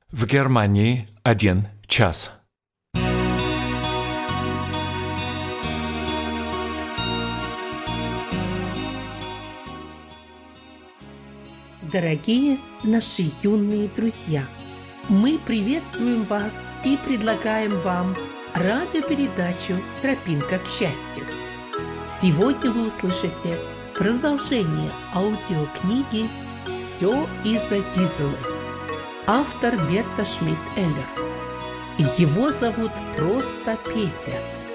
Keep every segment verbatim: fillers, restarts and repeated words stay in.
В Германии один час. Дорогие наши юные друзья, мы приветствуем вас и предлагаем вам радиопередачу «Тропинка к счастью». Сегодня вы услышите продолжение аудиокниги «Все из-за Гизелы». Автор Берта Шмидт-Эллер. Его зовут просто Петя.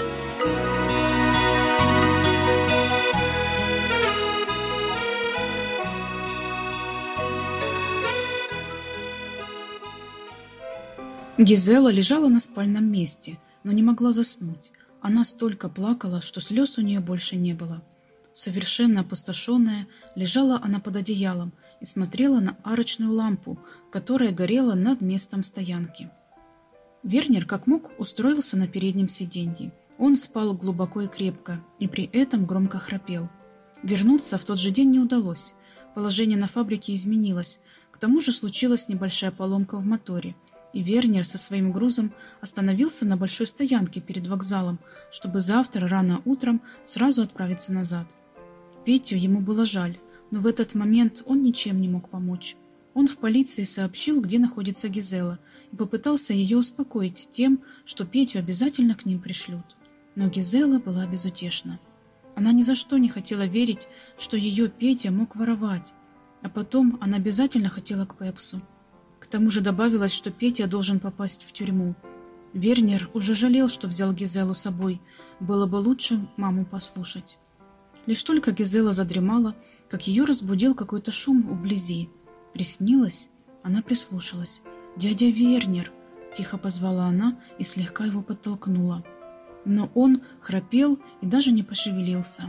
Гизела лежала на спальном месте, но не могла заснуть. Она столько плакала, что слез у нее больше не было. Совершенно опустошенная, лежала она под одеялом и смотрела на арочную лампу, которая горела над местом стоянки. Вернер, как мог, устроился на переднем сиденье. Он спал глубоко и крепко, и при этом громко храпел. Вернуться в тот же день не удалось. Положение на фабрике изменилось. К тому же случилась небольшая поломка в моторе, и Вернер со своим грузом остановился на большой стоянке перед вокзалом, чтобы завтра рано утром сразу отправиться назад. Петю ему было жаль, но в этот момент он ничем не мог помочь. Он в полиции сообщил, где находится Гизела, и попытался ее успокоить тем, что Петю обязательно к ним пришлют. Но Гизела была безутешна. Она ни за что не хотела верить, что ее Петя мог воровать, а потом она обязательно хотела к Пепсу. К тому же добавилось, что Петя должен попасть в тюрьму. Вернер уже жалел, что взял Гизелу с собой. Было бы лучше маму послушать. Лишь только Гизела задремала, как ее разбудил какой-то шум вблизи. Приснилось? Она прислушалась. «Дядя Вернер!» – тихо позвала она и слегка его подтолкнула. Но он храпел и даже не пошевелился.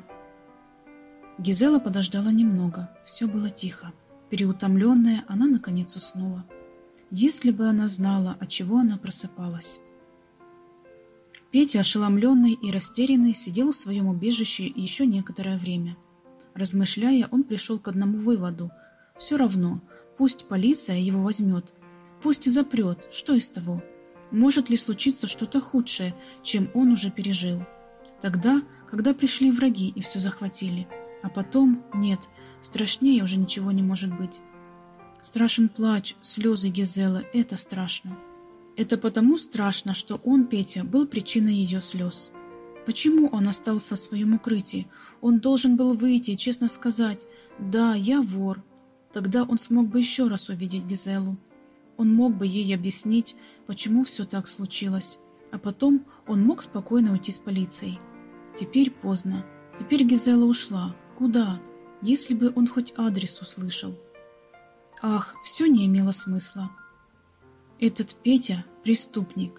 Гизела подождала немного. Все было тихо. Переутомленная, она наконец уснула. Если бы она знала, от чего она просыпалась. Петя, ошеломленный и растерянный, сидел в своем убежище еще некоторое время. Размышляя, он пришел к одному выводу. Все равно, пусть полиция его возьмет, пусть и запрет, что из того? Может ли случиться что-то худшее, чем он уже пережил? Тогда, когда пришли враги и все захватили. А потом, нет, страшнее уже ничего не может быть. Страшен плач, слезы Гизелы, это страшно. Это потому страшно, что он, Петя, был причиной ее слез. Почему он остался в своем укрытии? Он должен был выйти и честно сказать: «Да, я вор». Тогда он смог бы еще раз увидеть Гизелу. Он мог бы ей объяснить, почему все так случилось. А потом он мог спокойно уйти с полицией. Теперь поздно. Теперь Гизела ушла. Куда? Если бы он хоть адрес услышал. Ах, все не имело смысла. Этот Петя – преступник.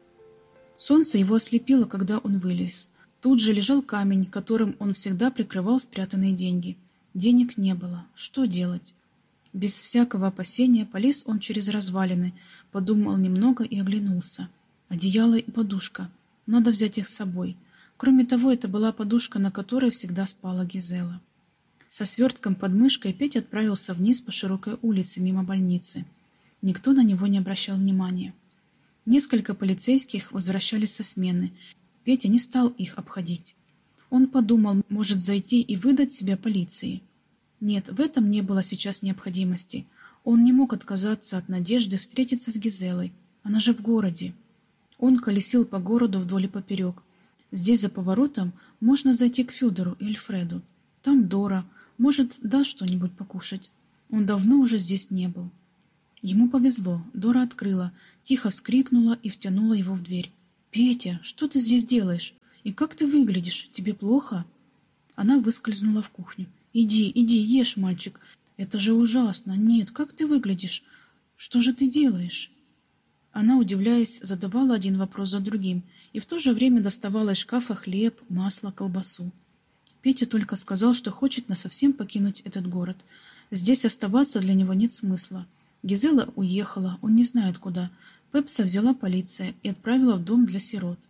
Солнце его ослепило, когда он вылез. Тут же лежал камень, которым он всегда прикрывал спрятанные деньги. Денег не было. Что делать? Без всякого опасения полез он через развалины, подумал немного и оглянулся. Одеяло и подушка. Надо взять их с собой. Кроме того, это была подушка, на которой всегда спала Гизела. Со свертком под мышкой Петя отправился вниз по широкой улице мимо больницы. Никто на него не обращал внимания. Несколько полицейских возвращались со смены. Петя не стал их обходить. Он подумал, может зайти и выдать себя полиции. Нет, в этом не было сейчас необходимости. Он не мог отказаться от надежды встретиться с Гизелой. Она же в городе. Он колесил по городу вдоль и поперек. Здесь за поворотом можно зайти к Федору и Альфреду. Там Дора, может, даст что-нибудь покушать. Он давно уже здесь не был. Ему повезло. Дора открыла, тихо вскрикнула и втянула его в дверь. «Петя, что ты здесь делаешь? И как ты выглядишь? Тебе плохо?» Она выскользнула в кухню. «Иди, иди, ешь, мальчик. Это же ужасно. Нет, как ты выглядишь? Что же ты делаешь?» Она, удивляясь, задавала один вопрос за другим и в то же время доставала из шкафа хлеб, масло, колбасу. Петя только сказал, что хочет насовсем покинуть этот город. Здесь оставаться для него нет смысла. Гизела уехала, он не знает куда. Пепса взяла полиция и отправила в дом для сирот.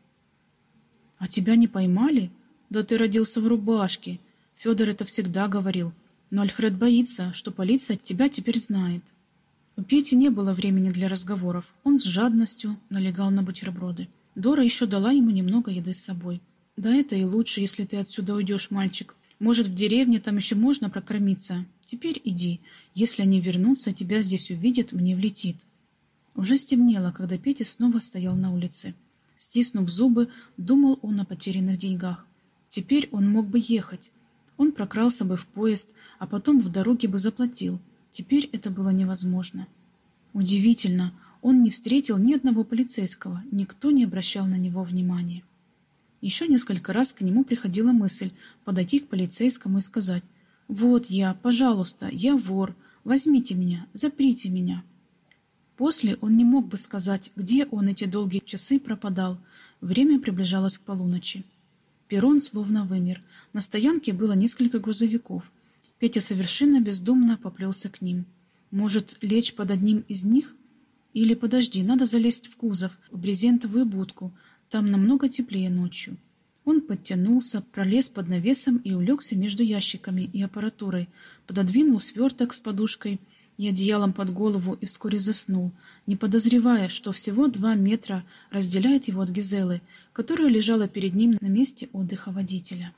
«А тебя не поймали? Да ты родился в рубашке. Федор это всегда говорил. Но Альфред боится, что полиция тебя теперь знает». У Пети не было времени для разговоров. Он с жадностью налегал на бутерброды. Дора еще дала ему немного еды с собой. «Да это и лучше, если ты отсюда уйдешь, мальчик. Может, в деревне там еще можно прокормиться. Теперь иди. Если они вернутся, тебя здесь увидят, мне влетит». Уже стемнело, когда Петя снова стоял на улице. Стиснув зубы, думал он о потерянных деньгах. Теперь он мог бы ехать. Он прокрался бы в поезд, а потом в дороге бы заплатил. Теперь это было невозможно. Удивительно, он не встретил ни одного полицейского, никто не обращал на него внимания. Еще несколько раз к нему приходила мысль подойти к полицейскому и сказать: «Вот я, пожалуйста, я вор, возьмите меня, заприте меня». После он не мог бы сказать, где он эти долгие часы пропадал. Время приближалось к полуночи. Перрон словно вымер. На стоянке было несколько грузовиков. Петя совершенно бездумно поплелся к ним. Может, лечь под одним из них? Или, подожди, надо залезть в кузов, в брезентовую будку. Там намного теплее ночью. Он подтянулся, пролез под навесом и улегся между ящиками и аппаратурой, пододвинул сверток с подушкой и одеялом под голову и вскоре заснул, не подозревая, что всего два метра разделяет его от Гизелы, которая лежала перед ним на месте отдыха водителя.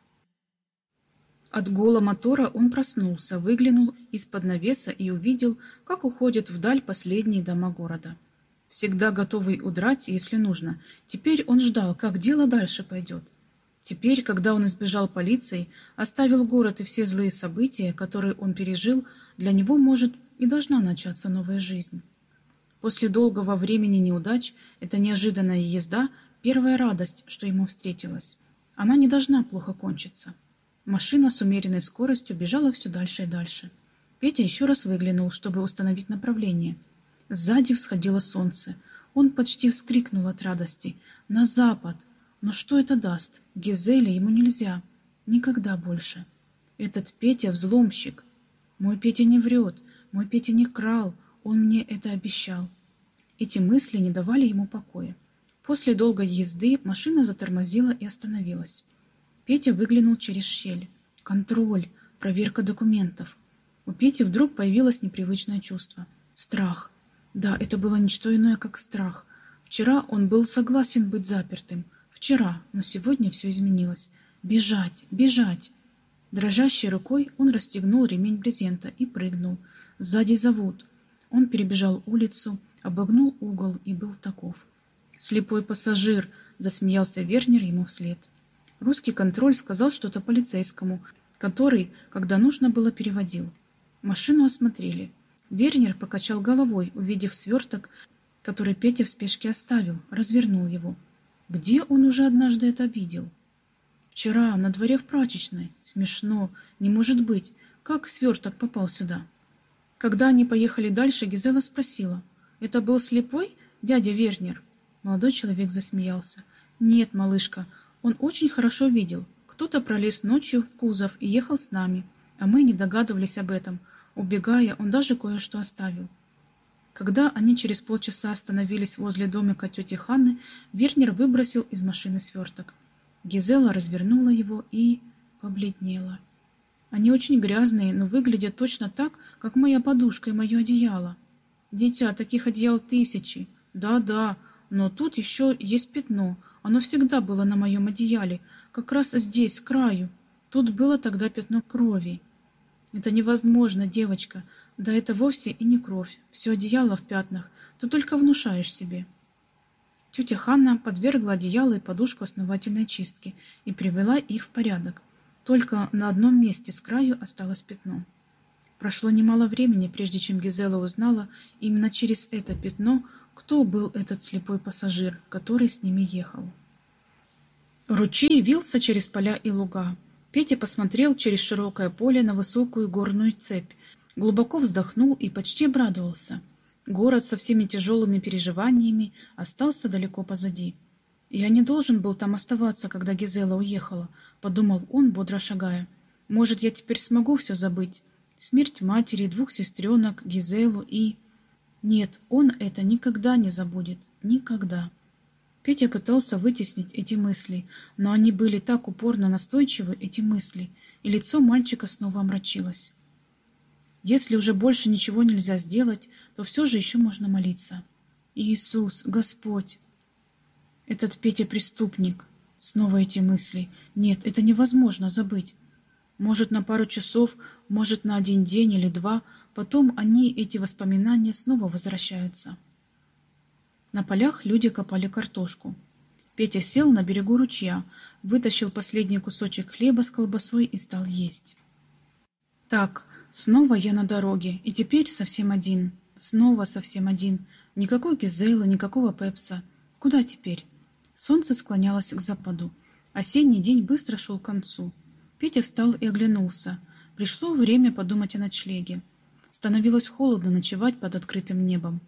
От гула мотора он проснулся, выглянул из-под навеса и увидел, как уходят вдаль последние дома города. Всегда готовый удрать, если нужно, теперь он ждал, как дело дальше пойдет. Теперь, когда он избежал полиции, оставил город и все злые события, которые он пережил, для него может и должна начаться новая жизнь. После долгого времени неудач эта неожиданная езда – первая радость, что ему встретилась. Она не должна плохо кончиться. Машина с умеренной скоростью бежала все дальше и дальше. Петя еще раз выглянул, чтобы установить направление. Сзади всходило солнце. Он почти вскрикнул от радости. «На запад!» Но что это даст? Гизеле ему нельзя. Никогда больше. Этот Петя – взломщик. Мой Петя не врет. Мой Петя не крал. Он мне это обещал. Эти мысли не давали ему покоя. После долгой езды машина затормозила и остановилась. Петя выглянул через щель. Контроль, проверка документов. У Пети вдруг появилось непривычное чувство. Страх. Да, это было ничто иное, как страх. Вчера он был согласен быть запертым. Вчера, но сегодня все изменилось. Бежать, бежать. Дрожащей рукой он расстегнул ремень брезента и прыгнул. Сзади зовут. Он перебежал улицу, обогнул угол и был таков. «Слепой пассажир!» – засмеялся Вернер ему вслед. Русский контроль сказал что-то полицейскому, который, когда нужно было, переводил. Машину осмотрели. Вернер покачал головой, увидев сверток, который Петя в спешке оставил, развернул его. Где он уже однажды это видел? Вчера, на дворе в прачечной. Смешно. Не может быть. Как сверток попал сюда? Когда они поехали дальше, Гизела спросила. «Это был слепой, дядя Вернер?» Молодой человек засмеялся. «Нет, малышка, он очень хорошо видел. Кто-то пролез ночью в кузов и ехал с нами, а мы не догадывались об этом. Убегая, он даже кое-что оставил». Когда они через полчаса остановились возле домика тети Ханны, Вернер выбросил из машины сверток. Гизела развернула его и побледнела. «Они очень грязные, но выглядят точно так, как моя подушка и мое одеяло». «Дитя, таких одеял тысячи». «Да-да, но тут еще есть пятно. Оно всегда было на моем одеяле, как раз здесь, с краю. Тут было тогда пятно крови». «Это невозможно, девочка. Да это вовсе и не кровь. Все одеяло в пятнах. Ты только внушаешь себе». Тетя Ханна подвергла одеяло и подушку основательной чистке и привела их в порядок. Только на одном месте с краю осталось пятно. Прошло немало времени, прежде чем Гизела узнала именно через это пятно, кто был этот слепой пассажир, который с ними ехал. Ручей вился через поля и луга. Петя посмотрел через широкое поле на высокую горную цепь, глубоко вздохнул и почти обрадовался. Город со всеми тяжелыми переживаниями остался далеко позади. «Я не должен был там оставаться, когда Гизела уехала», — подумал он, бодро шагая. «Может, я теперь смогу все забыть? Смерть матери, двух сестренок, Гизелу и...» Нет, он это никогда не забудет. Никогда. Петя пытался вытеснить эти мысли, но они были так упорно настойчивы, эти мысли, и лицо мальчика снова омрачилось. Если уже больше ничего нельзя сделать, то все же еще можно молиться. Иисус, Господь! Этот Петя преступник. Снова эти мысли. Нет, это невозможно забыть. Может, на пару часов, может, на один день или два, потом они, эти воспоминания, снова возвращаются. На полях люди копали картошку. Петя сел на берегу ручья, вытащил последний кусочек хлеба с колбасой и стал есть. Так, снова я на дороге, и теперь совсем один. Снова совсем один. Никакой Гизелы, никакого Пепса. Куда теперь? Солнце склонялось к западу. Осенний день быстро шел к концу. Петя встал и оглянулся. Пришло время подумать о ночлеге. Становилось холодно ночевать под открытым небом.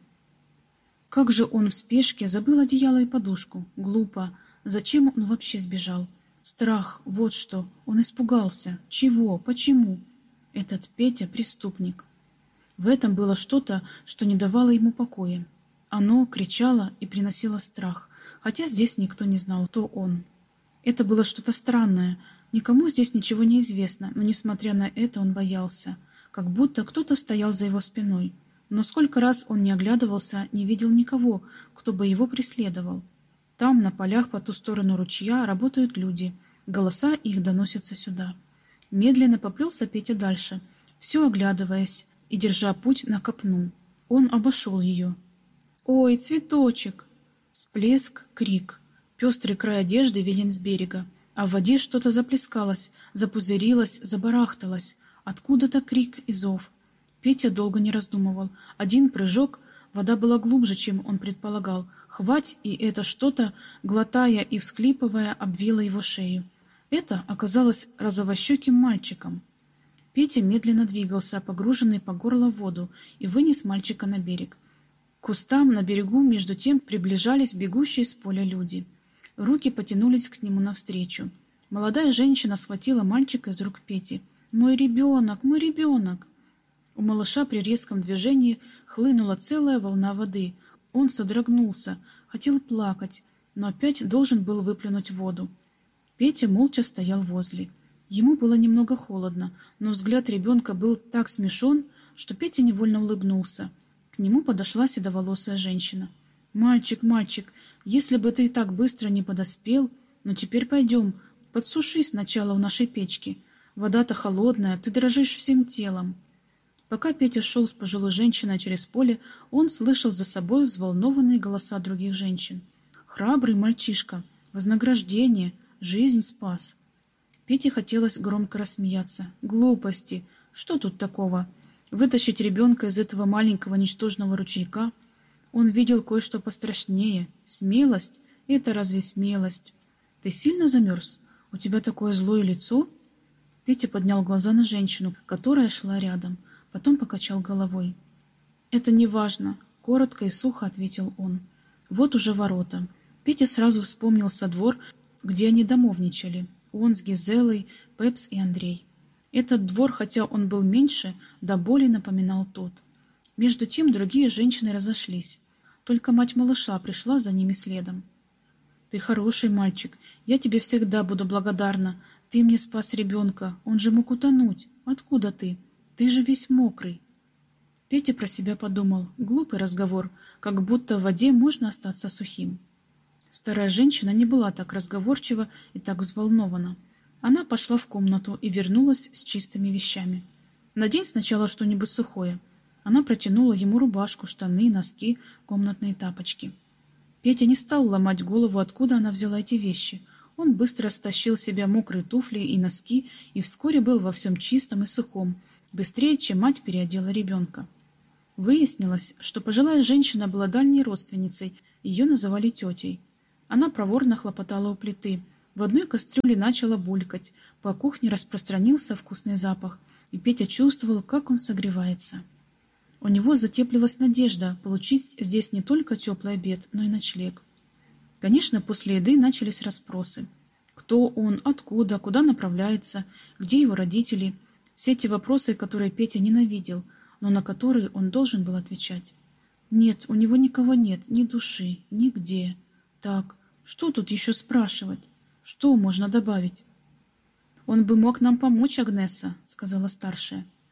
Как же он в спешке забыл одеяло и подушку. Глупо. Зачем он вообще сбежал? Страх, вот что. Он испугался. Чего? Почему? Этот Петя преступник. В этом было что-то, что не давало ему покоя. Оно кричало и приносило страх, хотя здесь никто не знал, кто он. Это было что-то странное. Никому здесь ничего не известно, но, несмотря на это, он боялся, как будто кто-то стоял за его спиной. Но сколько раз он не оглядывался, не видел никого, кто бы его преследовал. Там, на полях по ту сторону ручья, работают люди. Голоса их доносятся сюда. Медленно поплелся Петя дальше, все оглядываясь и держа путь на копну. Он обошел ее. «Ой, цветочек!» Всплеск, крик. Пестрый край одежды виден с берега, а в воде что-то заплескалось, запузырилось, забарахталось. Откуда-то крик и зов. Петя долго не раздумывал. Один прыжок, вода была глубже, чем он предполагал. Хвать, и это что-то, глотая и всхлипывая, обвило его шею. Это оказалось розовощеким мальчиком. Петя медленно двигался, погруженный по горло в воду, и вынес мальчика на берег. К кустам на берегу между тем приближались бегущие с поля люди. Руки потянулись к нему навстречу. Молодая женщина схватила мальчика из рук Пети. «Мой ребенок! Мой ребенок!» У малыша при резком движении хлынула целая волна воды. Он содрогнулся, хотел плакать, но опять должен был выплюнуть воду. Петя молча стоял возле. Ему было немного холодно, но взгляд ребенка был так смешон, что Петя невольно улыбнулся. К нему подошла седоволосая женщина. «Мальчик, мальчик, если бы ты так быстро не подоспел, но теперь пойдем, подсуши сначала в нашей печке. Вода-то холодная, ты дрожишь всем телом». Пока Петя шел с пожилой женщиной через поле, он слышал за собой взволнованные голоса других женщин. «Храбрый мальчишка! Вознаграждение! Жизнь спас!» Пете хотелось громко рассмеяться. «Глупости! Что тут такого? Вытащить ребенка из этого маленького ничтожного ручейка? Он видел кое-что пострашнее. Смелость? Это разве смелость? Ты сильно замерз? У тебя такое злое лицо?» Петя поднял глаза на женщину, которая шла рядом. Потом покачал головой. «Это не важно», — коротко и сухо ответил он. Вот уже ворота. Петя сразу вспомнился двор, где они домовничали. Он с Гизелой, Пепс и Андрей. Этот двор, хотя он был меньше, до боли напоминал тот. Между тем другие женщины разошлись. Только мать малыша пришла за ними следом. «Ты хороший мальчик. Я тебе всегда буду благодарна. Ты мне спас ребенка. Он же мог утонуть. Откуда ты? Ты же весь мокрый». Петя про себя подумал. Глупый разговор, как будто в воде можно остаться сухим. Старая женщина не была так разговорчива и так взволнована. Она пошла в комнату и вернулась с чистыми вещами. «Надень сначала что-нибудь сухое». Она протянула ему рубашку, штаны, носки, комнатные тапочки. Петя не стал ломать голову, откуда она взяла эти вещи. Он быстро стащил с себя мокрые туфли и носки и вскоре был во всем чистом и сухом, быстрее, чем мать переодела ребенка. Выяснилось, что пожилая женщина была дальней родственницей, ее называли тетей. Она проворно хлопотала у плиты. В одной кастрюле начала булькать, по кухне распространился вкусный запах, и Петя чувствовал, как он согревается. У него затеплилась надежда получить здесь не только теплый обед, но и ночлег. Конечно, после еды начались расспросы. Кто он, откуда, куда направляется, где его родители. Все эти вопросы, которые Петя ненавидел, но на которые он должен был отвечать. Нет, у него никого нет, ни души, нигде. Так, что тут еще спрашивать? Что можно добавить? «Он бы мог нам помочь, Агнеса», — сказала старшая.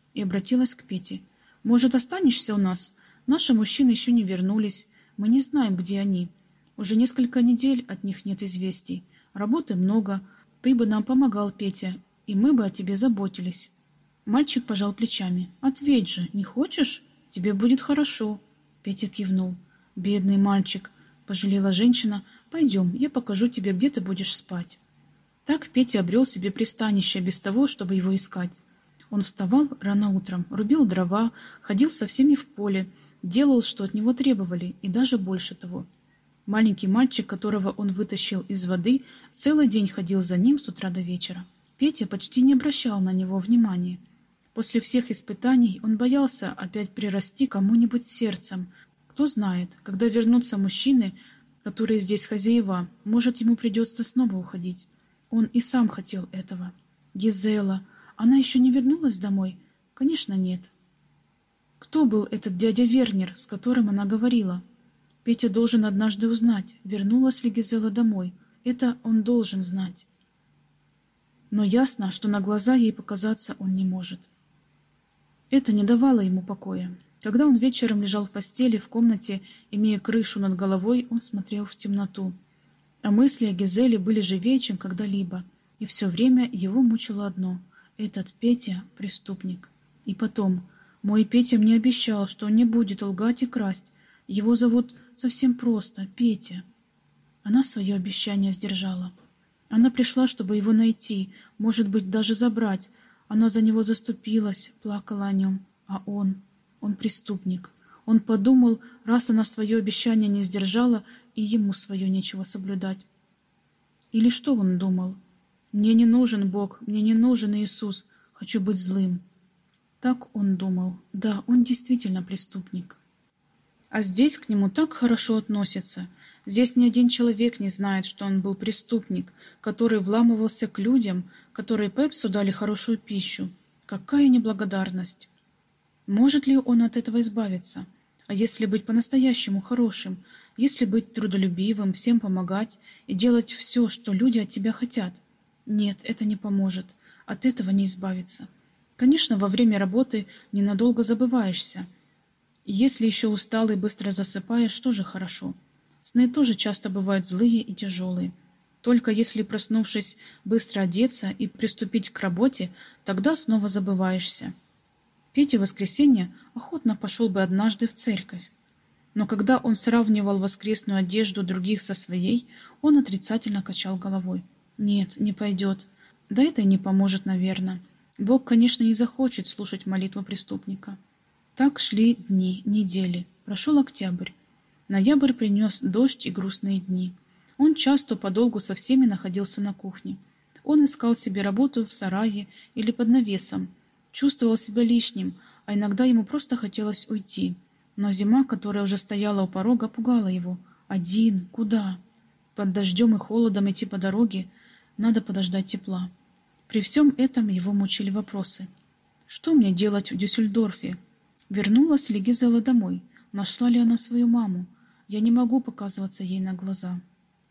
и обратилась к Пете. «Может, останешься у нас? Наши мужчины еще не вернулись. Мы не знаем, где они. Уже несколько недель от них нет известий. Работы много. Ты бы нам помогал, Петя, и мы бы о тебе заботились». Мальчик пожал плечами. «Ответь же, не хочешь? Тебе будет хорошо». Петя кивнул. «Бедный мальчик», — пожалела женщина. «Пойдем, я покажу тебе, где ты будешь спать». Так Петя обрел себе пристанище без того, чтобы его искать. Он вставал рано утром, рубил дрова, ходил со всеми в поле, делал, что от него требовали, и даже больше того. Маленький мальчик, которого он вытащил из воды, целый день ходил за ним с утра до вечера. Петя почти не обращал на него внимания. После всех испытаний он боялся опять прирасти кому-нибудь сердцем. Кто знает, когда вернутся мужчины, которые здесь хозяева, может, ему придется снова уходить. Он и сам хотел этого. Гизела. Она еще не вернулась домой? Конечно, нет. Кто был этот дядя Вернер, с которым она говорила? Петя должен однажды узнать, вернулась ли Гизела домой. Это он должен знать. Но ясно, что на глаза ей показаться он не может. Это не давало ему покоя. Когда он вечером лежал в постели в комнате, имея крышу над головой, он смотрел в темноту. А мысли о Гизеле были живее, чем когда-либо, и все время его мучило одно — этот Петя — преступник. И потом, мой Петя мне обещал, что он не будет лгать и красть. Его зовут совсем просто — Петя. Она свое обещание сдержала. Она пришла, чтобы его найти, может быть, даже забрать. Она за него заступилась, плакала о нем. А он, он преступник. Он подумал, раз она свое обещание не сдержала, и ему свое нечего соблюдать. Или что он думал? «Мне не нужен Бог, мне не нужен Иисус, хочу быть злым». Так он думал. Да, он действительно преступник. А здесь к нему так хорошо относятся. Здесь ни один человек не знает, что он был преступник, который вламывался к людям, которые Пепсу дали хорошую пищу. Какая неблагодарность! Может ли он от этого избавиться? А если быть по-настоящему хорошим, если быть трудолюбивым, всем помогать и делать все, что люди от тебя хотят? Нет, это не поможет. От этого не избавиться. Конечно, во время работы ненадолго забываешься. И если еще устал и быстро засыпаешь, тоже хорошо. Сны тоже часто бывают злые и тяжелые. Только если, проснувшись, быстро одеться и приступить к работе, тогда снова забываешься. Петя в воскресенье охотно пошел бы однажды в церковь. Но когда он сравнивал воскресную одежду других со своей, он отрицательно качал головой. Нет, не пойдет. Да это и не поможет, наверное. Бог, конечно, не захочет слушать молитву преступника. Так шли дни, недели. Прошел октябрь. Ноябрь принес дождь и грустные дни. Он часто подолгу со всеми находился на кухне. Он искал себе работу в сарае или под навесом. Чувствовал себя лишним, а иногда ему просто хотелось уйти. Но зима, которая уже стояла у порога, пугала его. Один? Куда? Под дождем и холодом идти по дороге, надо подождать тепла. При всем этом его мучили вопросы. Что мне делать в Дюссельдорфе? Вернулась ли Гизела домой? Нашла ли она свою маму? Я не могу показываться ей на глаза.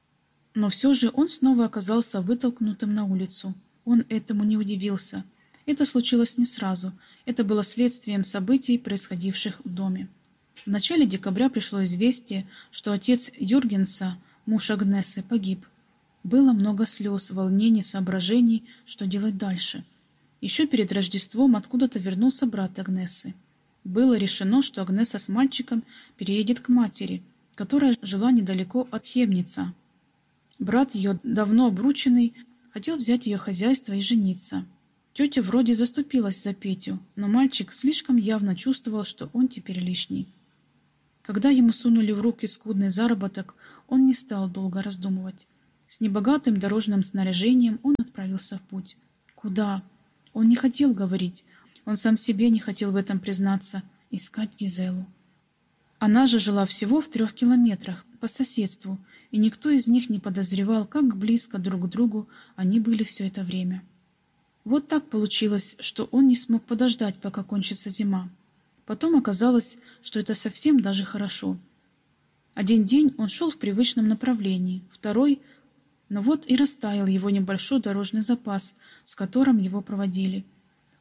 Но все же он снова оказался вытолкнутым на улицу. Он этому не удивился. Это случилось не сразу. Это было следствием событий, происходивших в доме. В начале декабря пришло известие, что отец Юргенса, муж Агнесы, погиб. Было много слез, волнений, соображений, что делать дальше. Еще перед Рождеством откуда-то вернулся брат Агнесы. Было решено, что Агнеса с мальчиком переедет к матери, которая жила недалеко от Хемница. Брат ее, давно обрученный, хотел взять ее хозяйство и жениться. Тетя вроде заступилась за Петю, но мальчик слишком явно чувствовал, что он теперь лишний. Когда ему сунули в руки скудный заработок, он не стал долго раздумывать. С небогатым дорожным снаряжением он отправился в путь. Куда? Он не хотел говорить. Он сам себе не хотел в этом признаться. Искать Гизелу. Она же жила всего в трех километрах, по соседству, и никто из них не подозревал, как близко друг к другу они были все это время. Вот так получилось, что он не смог подождать, пока кончится зима. Потом оказалось, что это совсем даже хорошо. Один день он шел в привычном направлении, второй, но вот и растаял его небольшой дорожный запас, с которым его проводили.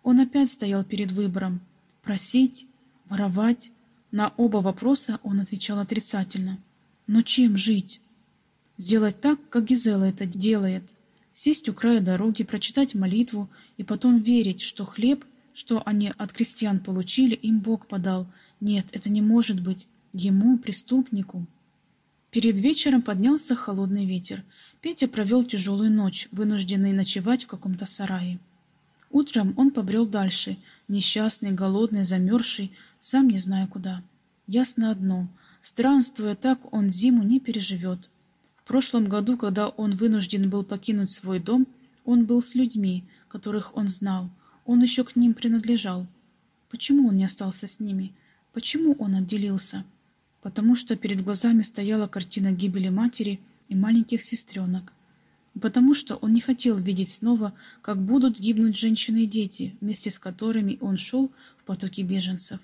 Он опять стоял перед выбором – просить, воровать. На оба вопроса он отвечал отрицательно. Но чем жить? Сделать так, как Гизела это делает. Сесть у края дороги, прочитать молитву и потом верить, что хлеб, что они от крестьян получили, им Бог подал. Нет, это не может быть. Ему, преступнику. Перед вечером поднялся холодный ветер. Петя провел тяжелую ночь, вынужденный ночевать в каком-то сарае. Утром он побрел дальше, несчастный, голодный, замерзший, сам не зная куда. Ясно одно — странствуя так, он зиму не переживет. В прошлом году, когда он вынужден был покинуть свой дом, он был с людьми, которых он знал, он еще к ним принадлежал. Почему он не остался с ними? Почему он отделился? Потому что перед глазами стояла картина гибели матери и маленьких сестренок. И потому что он не хотел видеть снова, как будут гибнуть женщины и дети, вместе с которыми он шел в потоке беженцев.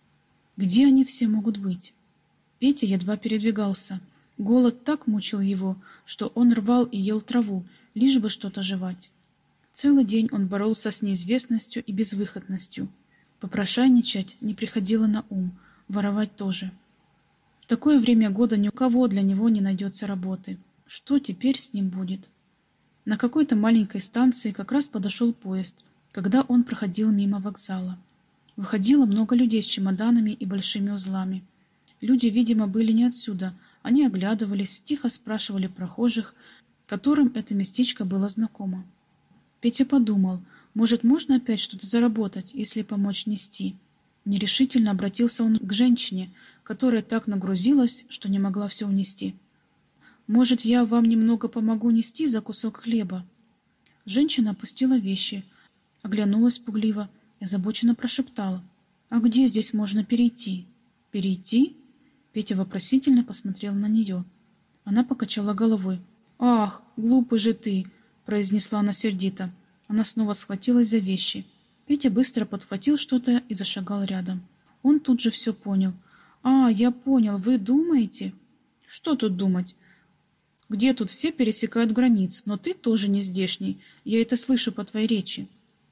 Где они все могут быть? Петя едва передвигался. Голод так мучил его, что он рвал и ел траву, лишь бы что-то жевать. Целый день он боролся с неизвестностью и безвыходностью. Попрошайничать не приходило на ум, воровать тоже. В такое время года ни у кого для него не найдется работы. Что теперь с ним будет? На какой-то маленькой станции как раз подошел поезд, когда он проходил мимо вокзала. Выходило много людей с чемоданами и большими узлами. Люди, видимо, были не отсюда. Они оглядывались, тихо спрашивали прохожих, которым это местечко было знакомо. Петя подумал, может, можно опять что-то заработать, если помочь нести. Нерешительно обратился он к женщине, которая так нагрузилась, что не могла все унести. «Может, я вам немного помогу нести за кусок хлеба?» Женщина опустила вещи, оглянулась пугливо и озабоченно прошептала. «А где здесь можно перейти?» «Перейти?» Петя вопросительно посмотрел на нее. Она покачала головой. «Ах, глупый же ты!» — произнесла она сердито. Она снова схватилась за вещи. Петя быстро подхватил что-то и зашагал рядом. Он тут же все понял. «А, я понял, вы думаете?» «Что тут думать? Где тут все пересекают границу, но ты тоже не здешний, я это слышу по твоей речи.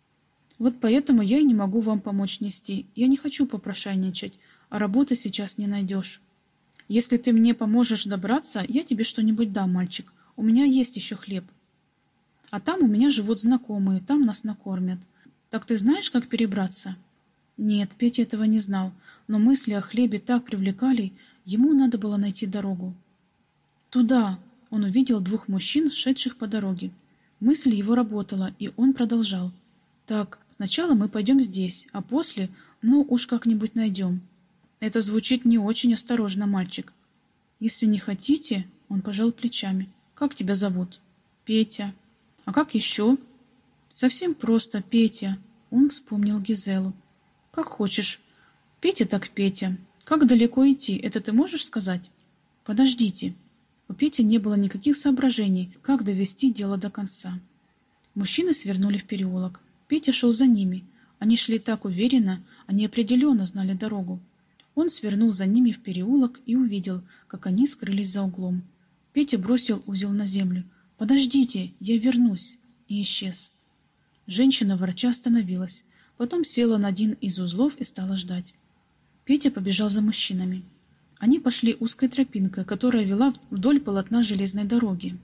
Вот поэтому я и не могу вам помочь нести, я не хочу попрошайничать, а работы сейчас не найдешь. Если ты мне поможешь добраться, я тебе что-нибудь дам, мальчик, у меня есть еще хлеб. А там у меня живут знакомые, там нас накормят. Так ты знаешь, как перебраться?» Нет, Петя этого не знал, но мысли о хлебе так привлекали, ему надо было найти дорогу. «Туда!» Он увидел двух мужчин, шедших по дороге. Мысль его работала, и он продолжал. «Так, сначала мы пойдем здесь, а после, ну, уж как-нибудь найдем». Это звучит не очень осторожно, мальчик. «Если не хотите...» — он пожал плечами. «Как тебя зовут?» «Петя». «А как еще?» «Совсем просто, Петя». Он вспомнил Гизелу. «Как хочешь. Петя так Петя. Как далеко идти, это ты можешь сказать?» «Подождите». У Пети не было никаких соображений, как довести дело до конца. Мужчины свернули в переулок. Петя шел за ними. Они шли так уверенно, они определенно знали дорогу. Он свернул за ними в переулок и увидел, как они скрылись за углом. Петя бросил узел на землю. «Подождите, я вернусь!» и исчез. Женщина ворча остановилась, потом села на один из узлов и стала ждать. Петя побежал за мужчинами. Они пошли узкой тропинкой, которая вела вдоль полотна железной дороги.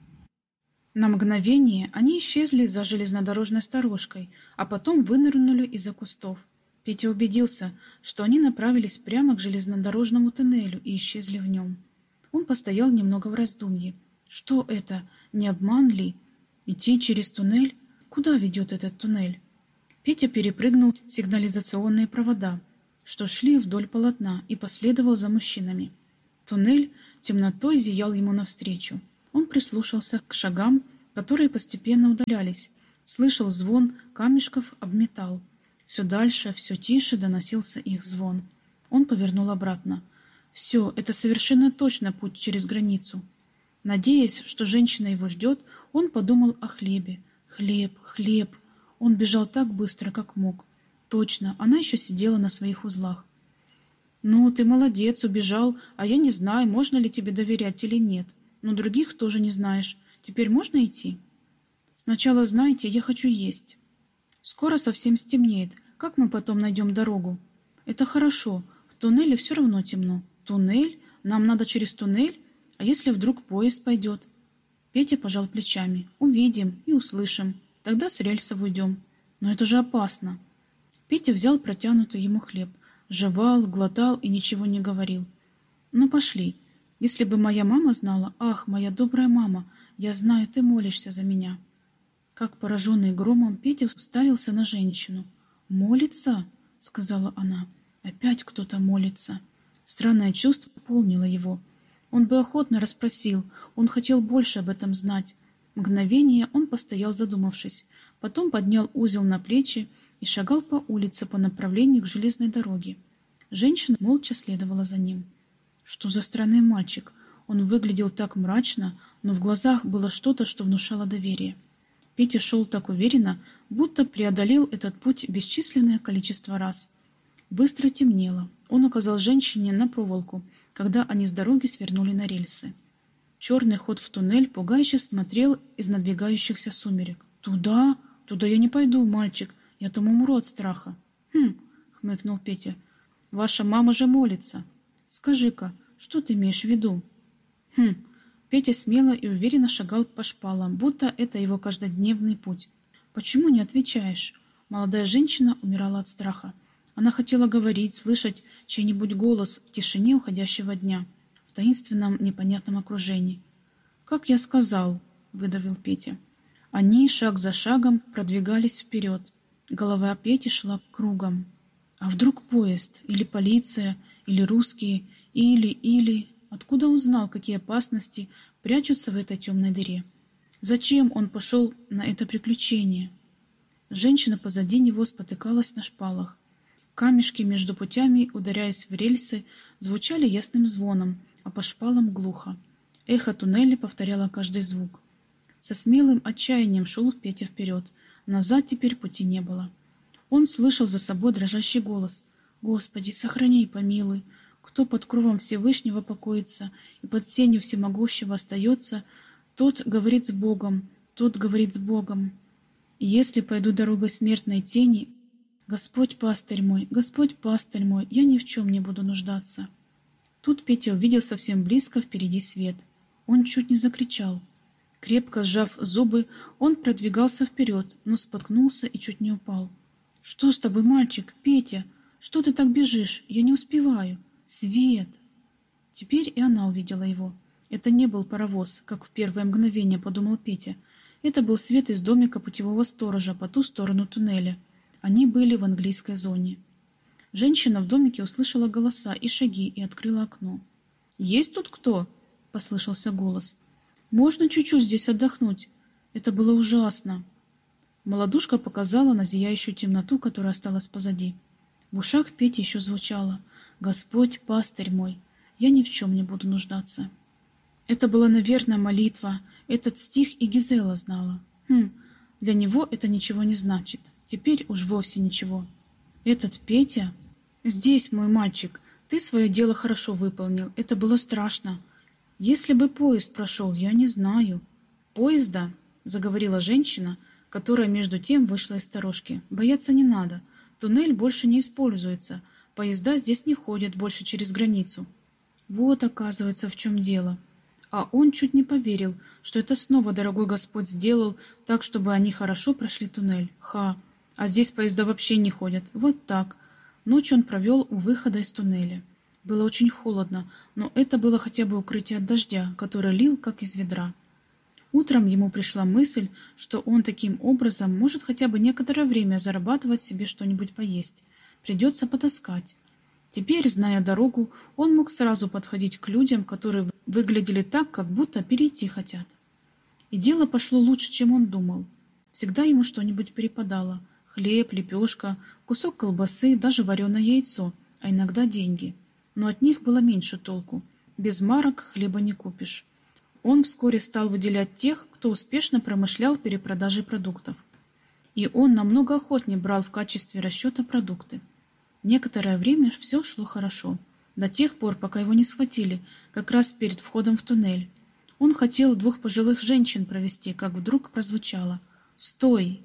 На мгновение они исчезли за железнодорожной сторожкой, а потом вынырнули из-за кустов. Петя убедился, что они направились прямо к железнодорожному туннелю и исчезли в нем. Он постоял немного в раздумье. Что это? Не обман ли? Идти через туннель? Куда ведет этот туннель? Петя перепрыгнул сигнализационные провода, что шли вдоль полотна, и последовал за мужчинами. Туннель темнотой зиял ему навстречу. Он прислушался к шагам, которые постепенно удалялись, слышал звон камешков об металл. Все дальше, все тише доносился их звон. Он повернул обратно. Все, это совершенно точно путь через границу. Надеясь, что женщина его ждет, он подумал о хлебе. Хлеб, хлеб. Он бежал так быстро, как мог. Точно, она еще сидела на своих узлах. «Ну, ты молодец, убежал, а я не знаю, можно ли тебе доверять или нет. Но других тоже не знаешь. Теперь можно идти?» «Сначала, знаете, я хочу есть». Скоро совсем стемнеет. Как мы потом найдем дорогу? Это хорошо. В туннеле все равно темно. Туннель? Нам надо через туннель? А если вдруг поезд пойдет? Петя пожал плечами. Увидим и услышим. Тогда с рельсов уйдем. Но это же опасно. Петя взял протянутый ему хлеб. Жевал, глотал и ничего не говорил. Ну пошли. Если бы моя мама знала... Ах, моя добрая мама, я знаю, ты молишься за меня. Как пораженный громом, Петя уставился на женщину. «Молится?» — сказала она. «Опять кто-то молится». Странное чувство полнило его. Он бы охотно расспросил, он хотел больше об этом знать. Мгновение он постоял, задумавшись, потом поднял узел на плечи и шагал по улице по направлению к железной дороге. Женщина молча следовала за ним. Что за странный мальчик? Он выглядел так мрачно, но в глазах было что-то, что внушало доверие. Петя шел так уверенно, будто преодолел этот путь бесчисленное количество раз. Быстро темнело. Он указал женщине на проволоку, когда они с дороги свернули на рельсы. Черный ход в туннель пугающе смотрел из надвигающихся сумерек. «Туда? Туда я не пойду, мальчик. Я там умру от страха». «Хм», — хмыкнул Петя. «Ваша мама же молится. Скажи-ка, что ты имеешь в виду?» «Хм». Петя смело и уверенно шагал по шпалам, будто это его каждодневный путь. «Почему не отвечаешь?» Молодая женщина умирала от страха. Она хотела говорить, слышать чей-нибудь голос в тишине уходящего дня, в таинственном непонятном окружении. «Как я сказал», — выдавил Петя. Они шаг за шагом продвигались вперед. Голова Пети шла кругом. А вдруг поезд, или полиция, или русские, или, или... Откуда он знал, какие опасности прячутся в этой темной дыре? Зачем он пошел на это приключение? Женщина позади него спотыкалась на шпалах. Камешки между путями, ударяясь в рельсы, звучали ясным звоном, а по шпалам глухо. Эхо туннеля повторяло каждый звук. Со смелым отчаянием шел Петя вперед. Назад теперь пути не было. Он слышал за собой дрожащий голос. «Господи, сохрани и помилуй! Кто под кровом Всевышнего покоится и под сенью Всемогущего остается, тот говорит с Богом, тот говорит с Богом. И если пойду дорогой смертной тени, Господь пастырь мой, Господь пастырь мой, я ни в чем не буду нуждаться». Тут Петя увидел совсем близко впереди свет. Он чуть не закричал. Крепко сжав зубы, он продвигался вперед, но споткнулся и чуть не упал. «Что с тобой, мальчик? Петя, что ты так бежишь? Я не успеваю. Свет!» Теперь и она увидела его. Это не был паровоз, как в первое мгновение подумал Петя. Это был свет из домика путевого сторожа по ту сторону туннеля. Они были в английской зоне. Женщина в домике услышала голоса и шаги и открыла окно. «Есть тут кто?» — послышался голос. «Можно чуть-чуть здесь отдохнуть? Это было ужасно». Молодушка показала на зияющую темноту, которая осталась позади. В ушах Пети еще звучало: «Господь, пастырь мой, я ни в чем не буду нуждаться». Это была, наверное, молитва. Этот стих и Гизела знала. Хм, для него это ничего не значит. Теперь уж вовсе ничего. Этот Петя... «Здесь, мой мальчик, ты свое дело хорошо выполнил. Это было страшно. Если бы поезд прошел, я не знаю». «Поезда?» — заговорила женщина, которая между тем вышла из сторожки. «Бояться не надо. Туннель больше не используется. Поезда здесь не ходят больше через границу». Вот, оказывается, в чем дело. А он чуть не поверил, что это снова дорогой Господь сделал так, чтобы они хорошо прошли туннель. Ха! А здесь поезда вообще не ходят. Вот так. Ночь он провел у выхода из туннеля. Было очень холодно, но это было хотя бы укрытие от дождя, который лил, как из ведра. Утром ему пришла мысль, что он таким образом может хотя бы некоторое время зарабатывать себе что-нибудь поесть. Придется потаскать. Теперь, зная дорогу, он мог сразу подходить к людям, которые выглядели так, как будто перейти хотят. И дело пошло лучше, чем он думал. Всегда ему что-нибудь перепадало. Хлеб, лепешка, кусок колбасы, даже вареное яйцо, а иногда деньги. Но от них было меньше толку. Без марок хлеба не купишь. Он вскоре стал выделять тех, кто успешно промышлял перепродажей продуктов. И он намного охотнее брал в качестве расчета продукты. Некоторое время все шло хорошо. До тех пор, пока его не схватили, как раз перед входом в туннель. Он хотел двух пожилых женщин провести, как вдруг прозвучало: «Стой!».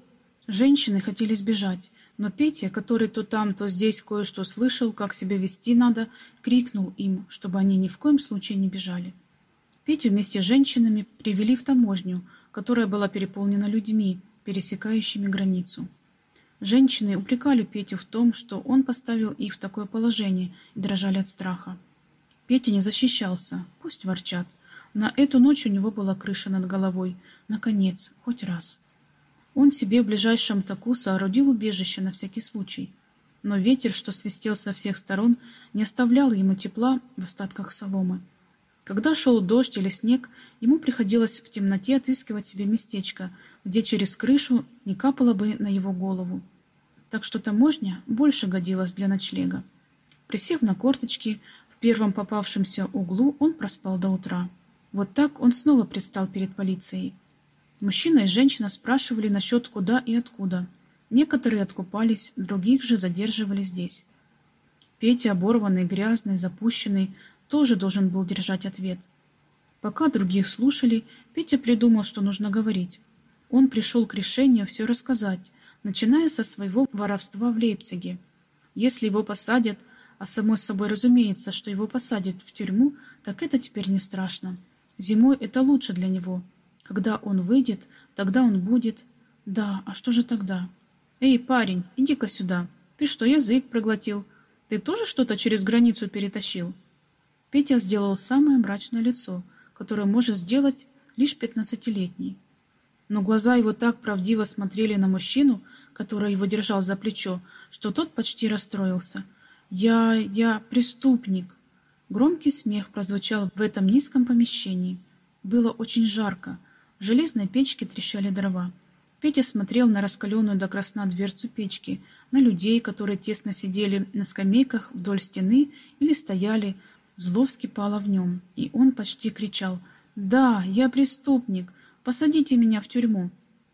Женщины хотели сбежать, но Петя, который то там, то здесь кое-что слышал, как себя вести надо, крикнул им, чтобы они ни в коем случае не бежали. Петю вместе с женщинами привели в таможню, которая была переполнена людьми, пересекающими границу. Женщины упрекали Петю в том, что он поставил их в такое положение, и дрожали от страха. Петя не защищался, пусть ворчат. На эту ночь у него была крыша над головой. Наконец, хоть раз. Он себе в ближайшем таку соорудил убежище на всякий случай. Но ветер, что свистел со всех сторон, не оставлял ему тепла в остатках соломы. Когда шел дождь или снег, ему приходилось в темноте отыскивать себе местечко, где через крышу не капало бы на его голову. Так что таможня больше годилась для ночлега. Присев на корточки, в первом попавшемся углу он проспал до утра. Вот так он снова предстал перед полицией. Мужчина и женщина спрашивали насчет куда и откуда. Некоторые откупались, других же задерживали здесь. Петя, оборванный, грязный, запущенный, тоже должен был держать ответ. Пока других слушали, Петя придумал, что нужно говорить. Он пришел к решению все рассказать, начиная со своего воровства в Лейпциге. Если его посадят, а само собой разумеется, что его посадят в тюрьму, так это теперь не страшно. Зимой это лучше для него. Когда он выйдет, тогда он будет... Да, а что же тогда? Эй, парень, иди-ка сюда. Ты что, язык проглотил? Ты тоже что-то через границу перетащил? Петя сделал самое мрачное лицо, которое может сделать лишь пятнадцатилетний. Но глаза его так правдиво смотрели на мужчину, который его держал за плечо, что тот почти расстроился. «Я... я преступник!» Громкий смех прозвучал в этом низком помещении. Было очень жарко. В железной печке трещали дрова. Петя смотрел на раскаленную до красна дверцу печки, на людей, которые тесно сидели на скамейках вдоль стены или стояли. Зло вскипало в нем, и он почти кричал: «Да, я преступник! Посадите меня в тюрьму!»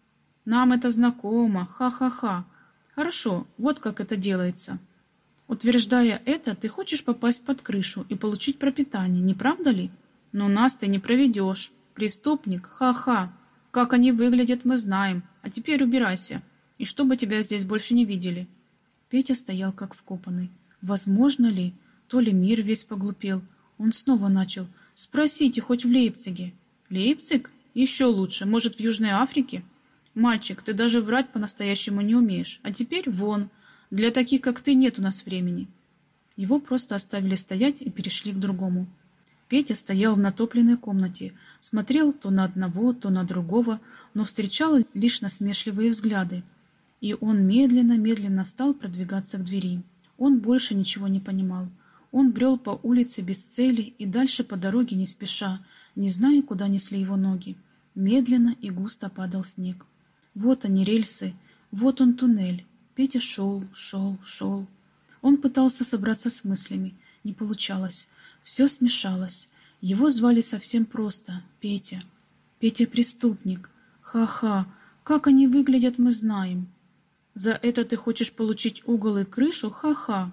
«Нам это знакомо! Ха-ха-ха! Хорошо, вот как это делается!» Утверждая это, ты хочешь попасть под крышу и получить пропитание, не правда ли? Но нас ты не проведешь. Преступник, ха-ха. Как они выглядят, мы знаем. А теперь убирайся. И чтобы тебя здесь больше не видели. Петя стоял как вкопанный. Возможно ли? То ли мир весь поглупел. Он снова начал. Спросите, хоть в Лейпциге. Лейпциг? Еще лучше. Может, в Южной Африке? Мальчик, ты даже врать по-настоящему не умеешь. А теперь вон. Для таких, как ты, нет у нас времени. Его просто оставили стоять и перешли к другому. Петя стоял в натопленной комнате, смотрел то на одного, то на другого, но встречал лишь насмешливые взгляды. И он медленно-медленно стал продвигаться к двери. Он больше ничего не понимал. Он брел по улице без цели и дальше по дороге не спеша, не зная, куда несли его ноги. Медленно и густо падал снег. Вот они рельсы, вот он туннель. Петя шел, шел, шел. Он пытался собраться с мыслями. Не получалось. Все смешалось. Его звали совсем просто — Петя. Петя преступник. Ха-ха. Как они выглядят, мы знаем. За это ты хочешь получить угол и крышу? Ха-ха.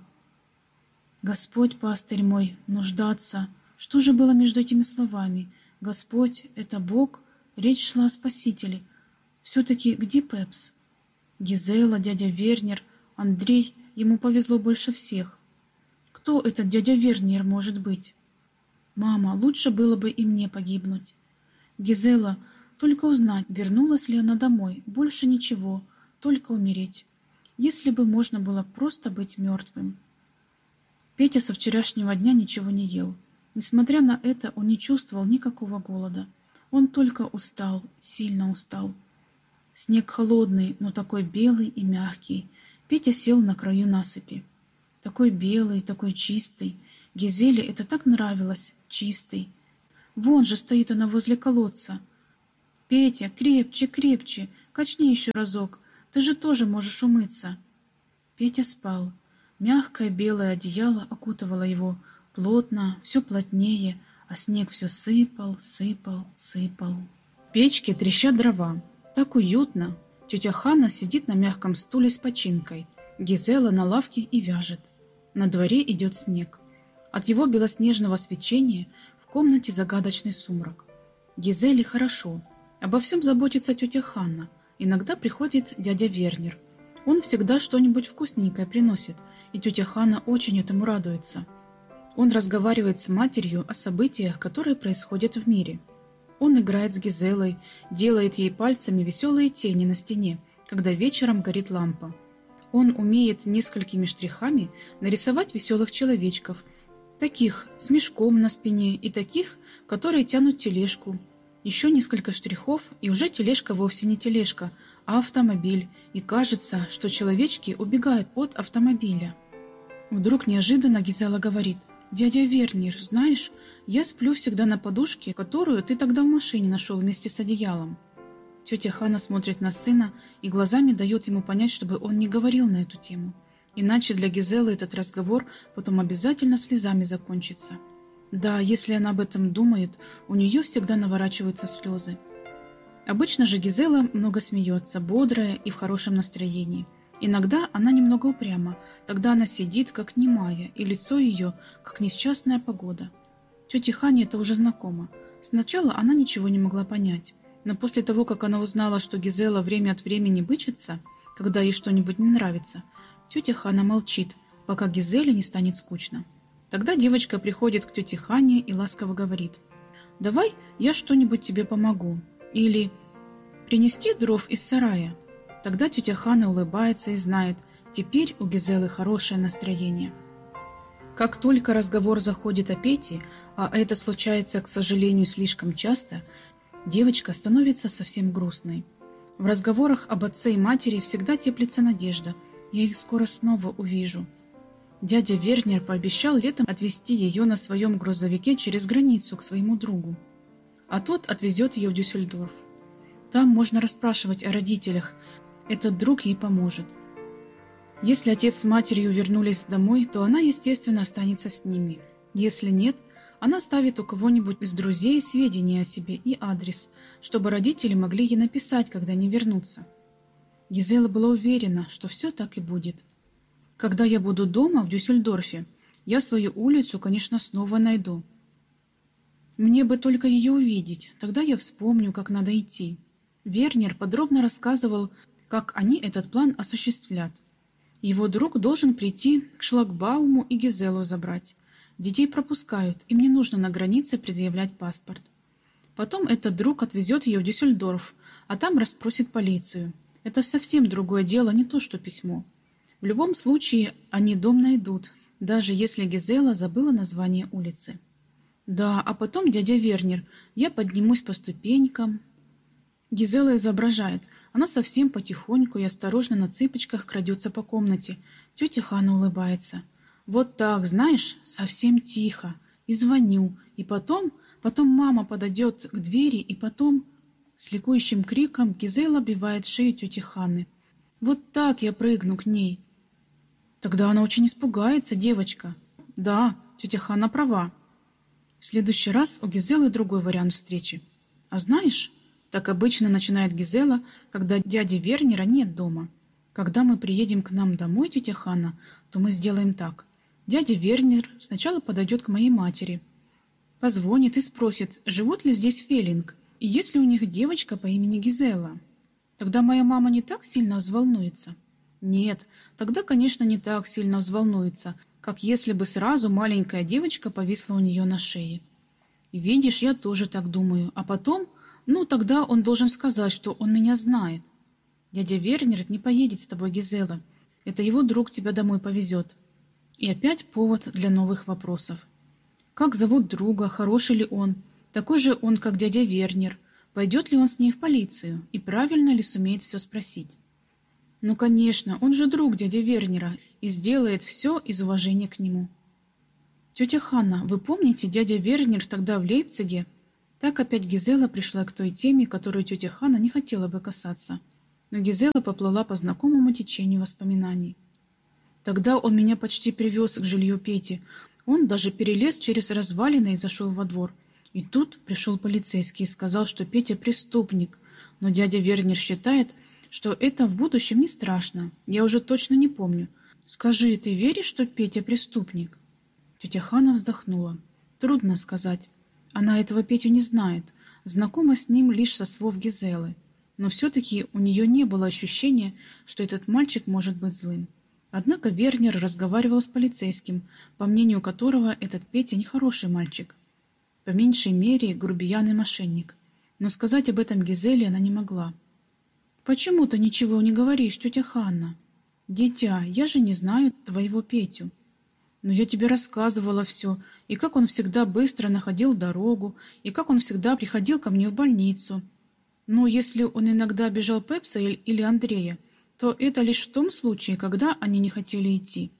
Господь, пастырь мой, нуждаться. Что же было между этими словами? Господь — это Бог? Речь шла о Спасителе. Все-таки где Пепс? Гизела, дядя Вернер, Андрей, ему повезло больше всех. Кто этот дядя Вернер может быть? Мама, лучше было бы и мне погибнуть. Гизела, только узнать, вернулась ли она домой, больше ничего, только умереть. Если бы можно было просто быть мертвым. Петя со вчерашнего дня ничего не ел. Несмотря на это, он не чувствовал никакого голода. Он только устал, сильно устал. Снег холодный, но такой белый и мягкий. Петя сел на краю насыпи. Такой белый, такой чистый. Гизеле это так нравилось, чистый. Вон же стоит она возле колодца. Петя, крепче, крепче, качни еще разок. Ты же тоже можешь умыться. Петя спал. Мягкое белое одеяло окутывало его. Плотно, все плотнее, а снег все сыпал, сыпал, сыпал. В печке трещат дрова. Так уютно. Тетя Ханна сидит на мягком стуле с починкой. Гизела на лавке и вяжет. На дворе идет снег. От его белоснежного свечения в комнате загадочный сумрак. Гизеле хорошо. Обо всем заботится тетя Ханна. Иногда приходит дядя Вернер. Он всегда что-нибудь вкусненькое приносит, и тетя Хана очень этому радуется. Он разговаривает с матерью о событиях, которые происходят в мире. Он играет с Гизелой, делает ей пальцами веселые тени на стене, когда вечером горит лампа. Он умеет несколькими штрихами нарисовать веселых человечков, таких с мешком на спине и таких, которые тянут тележку. Еще несколько штрихов, и уже тележка вовсе не тележка, а автомобиль, и кажется, что человечки убегают от автомобиля. Вдруг неожиданно Гизела говорит: «Дядя Вернер, знаешь, я сплю всегда на подушке, которую ты тогда в машине нашел вместе с одеялом». Тетя Хана смотрит на сына и глазами дает ему понять, чтобы он не говорил на эту тему. Иначе для Гизелы этот разговор потом обязательно слезами закончится. Да, если она об этом думает, у нее всегда наворачиваются слезы. Обычно же Гизела много смеется, бодрая и в хорошем настроении. Иногда она немного упряма, тогда она сидит, как немая, и лицо ее, как несчастная погода. Тете Хане это уже знакомо. Сначала она ничего не могла понять, но после того, как она узнала, что Гизела время от времени бычится, когда ей что-нибудь не нравится, тетя Хана молчит, пока Гизеле не станет скучно. Тогда девочка приходит к тете Хане и ласково говорит: «Давай я что-нибудь тебе помогу» или «Принести дров из сарая». Тогда тетя Хана улыбается и знает, теперь у Гизелы хорошее настроение. Как только разговор заходит о Пете, а это случается, к сожалению, слишком часто, девочка становится совсем грустной. В разговорах об отце и матери всегда теплится надежда: я их скоро снова увижу. Дядя Вернер пообещал летом отвезти ее на своем грузовике через границу к своему другу, а тот отвезет ее в Дюссельдорф. Там можно расспрашивать о родителях, этот друг ей поможет. Если отец с матерью вернулись домой, то она, естественно, останется с ними. Если нет, она оставит у кого-нибудь из друзей сведения о себе и адрес, чтобы родители могли ей написать, когда они вернутся. Гизела была уверена, что все так и будет. Когда я буду дома в Дюссельдорфе, я свою улицу, конечно, снова найду. Мне бы только ее увидеть, тогда я вспомню, как надо идти. Вернер подробно рассказывал, как они этот план осуществлят. Его друг должен прийти к шлагбауму и Гизелу забрать. Детей пропускают, им не нужно на границе предъявлять паспорт. Потом этот друг отвезет ее в Дюссельдорф, а там расспросит полицию. Это совсем другое дело, не то что письмо. В любом случае, они дом найдут, даже если Гизела забыла название улицы. Да, а потом, дядя Вернер, я поднимусь по ступенькам. Гизела изображает. Она совсем потихоньку и осторожно на цыпочках крадется по комнате. Тетя Хана улыбается. Вот так, знаешь, совсем тихо. И звоню. И потом, потом мама подойдет к двери, и потом... С ликующим криком Гизела обвивает шею тети Ханы. Вот так я прыгну к ней. Тогда она очень испугается, девочка. Да, тетя Хана права. В следующий раз у Гизелы другой вариант встречи. А знаешь, так обычно начинает Гизела, когда дяди Вернера нет дома. Когда мы приедем к нам домой, тетя Хана, то мы сделаем так. Дядя Вернер сначала подойдет к моей матери, позвонит и спросит, живут ли здесь Феллинг, и есть ли у них девочка по имени Гизела. Тогда моя мама не так сильно взволнуется. Нет, тогда, конечно, не так сильно взволнуется, как если бы сразу маленькая девочка повисла у нее на шее. И видишь, я тоже так думаю. А потом, ну, тогда он должен сказать, что он меня знает. Дядя Вернер не поедет с тобой, Гизела. Это его друг тебя домой повезет. И опять повод для новых вопросов. Как зовут друга, хороший ли он, такой же он, как дядя Вернер, пойдет ли он с ней в полицию и правильно ли сумеет все спросить. Ну, конечно, он же друг дяди Вернера и сделает все из уважения к нему. Тетя Ханна, вы помните, дядя Вернер тогда в Лейпциге? Так опять Гизела пришла к той теме, которую тетя Ханна не хотела бы касаться. Но Гизела поплыла по знакомому течению воспоминаний. Тогда он меня почти привез к жилью Пети. Он даже перелез через развалины и зашел во двор. И тут пришел полицейский и сказал, что Петя преступник. Но дядя Вернер считает, что это в будущем не страшно. Я уже точно не помню. Скажи, ты веришь, что Петя преступник? Тетя Хана вздохнула. Трудно сказать. Она этого Петю не знает. Знакома с ним лишь со слов Гизелы. но все-таки у нее не было ощущения, что этот мальчик может быть злым. Однако Вернер разговаривал с полицейским, по мнению которого этот Петя нехороший мальчик. По меньшей мере, грубиян и мошенник. Но сказать об этом Гизеле она не могла. «Почему ты ничего не говоришь, тетя Ханна? Дитя, я же не знаю твоего Петю. Но я тебе рассказывала все, и как он всегда быстро находил дорогу, и как он всегда приходил ко мне в больницу. Но если он иногда обижал Пепса или Андрея, то это лишь в том случае, когда они не хотели идти.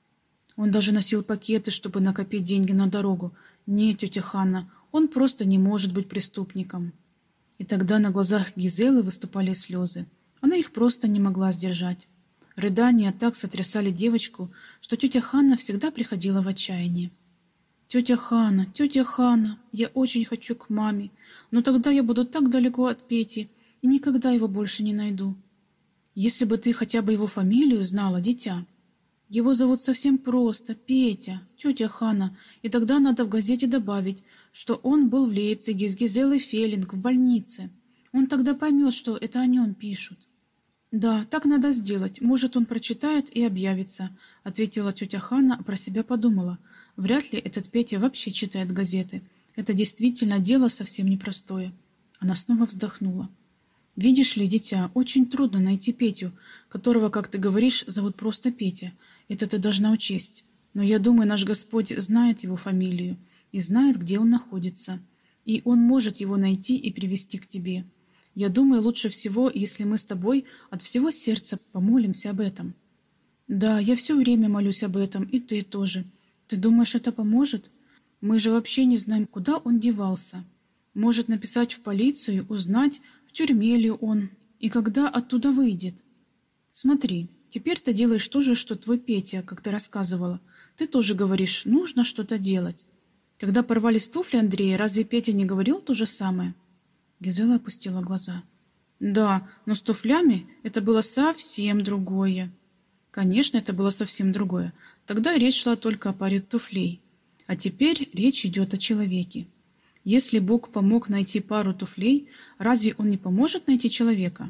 Он даже носил пакеты, чтобы накопить деньги на дорогу. Нет, тетя Ханна, он просто не может быть преступником». И тогда на глазах Гизелы выступали слезы. Она их просто не могла сдержать. Рыдания так сотрясали девочку, что тетя Ханна всегда приходила в отчаяние. «Тетя Ханна, тетя Ханна, я очень хочу к маме, но тогда я буду так далеко от Пети и никогда его больше не найду. Если бы ты хотя бы его фамилию знала, дитя. Его зовут совсем просто Петя, тетя Ханна, и тогда надо в газете добавить, что он был в Лейпциге с Гизелой Феллинг в больнице. Он тогда поймет, что это о нем пишут». «Да, так надо сделать. Может, он прочитает и объявится», — ответила тетя Ханна, а про себя подумала. Вряд ли этот Петя вообще читает газеты. Это действительно дело совсем непростое. Она снова вздохнула. «Видишь ли, дитя, очень трудно найти Петю, которого, как ты говоришь, зовут просто Петя. Это ты должна учесть. Но я думаю, наш Господь знает его фамилию и знает, где он находится. И он может его найти и привести к тебе. Я думаю, лучше всего, если мы с тобой от всего сердца помолимся об этом». «Да, я все время молюсь об этом, и ты тоже. Ты думаешь, это поможет? Мы же вообще не знаем, куда он девался. Может, написать в полицию, узнать, в тюрьме ли он и когда оттуда выйдет. Смотри, теперь ты делаешь то же, что твой Петя, как ты рассказывала. Ты тоже говоришь, нужно что-то делать. Когда порвались туфли Андрея, разве Петя не говорил то же самое?» Гизела опустила глаза. «Да, но с туфлями это было совсем другое». «Конечно, это было совсем другое. Тогда речь шла только о паре туфлей. А теперь речь идет о человеке. Если Бог помог найти пару туфлей, разве Он не поможет найти человека?»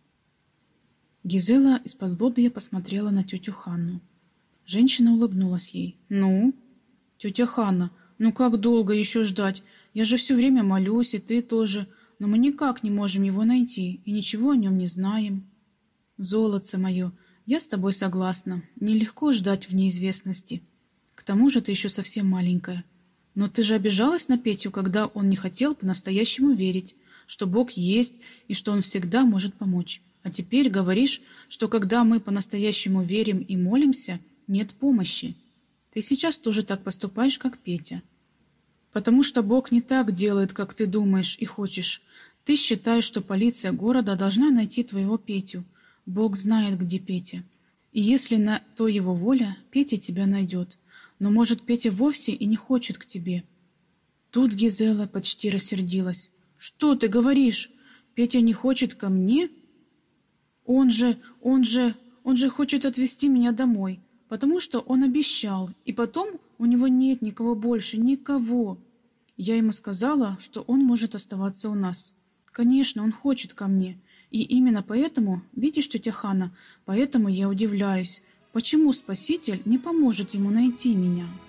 Гизела из-под лобья посмотрела на тетю Ханну. Женщина улыбнулась ей. «Ну, тетя Ханна, ну как долго еще ждать? Я же все время молюсь, и ты тоже. Но мы никак не можем его найти, и ничего о нем не знаем». «Золотце мое, я с тобой согласна. Нелегко ждать в неизвестности. К тому же ты еще совсем маленькая. Но ты же обижалась на Петю, когда он не хотел по-настоящему верить, что Бог есть и что Он всегда может помочь. А теперь говоришь, что когда мы по-настоящему верим и молимся, нет помощи. Ты сейчас тоже так поступаешь, как Петя. Потому что Бог не так делает, как ты думаешь и хочешь. Ты считаешь, что полиция города должна найти твоего Петю. Бог знает, где Петя. И если на то его воля, Петя тебя найдет. Но, может, Петя вовсе и не хочет к тебе». Тут Гизела почти рассердилась. «Что ты говоришь? Петя не хочет ко мне? Он же, он же, он же хочет отвезти меня домой, потому что он обещал, и потом у него нет никого больше, никого. Я ему сказала, что он может оставаться у нас. Конечно, он хочет ко мне. И именно поэтому, видишь, тетя Ханна, поэтому я удивляюсь, почему Спаситель не поможет ему найти меня».